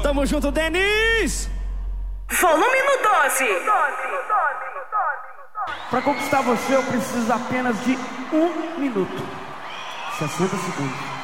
Tamo junto, Denis! Volume no 12. Pra conquistar você eu preciso apenas de 1 minuto, 60 segundos.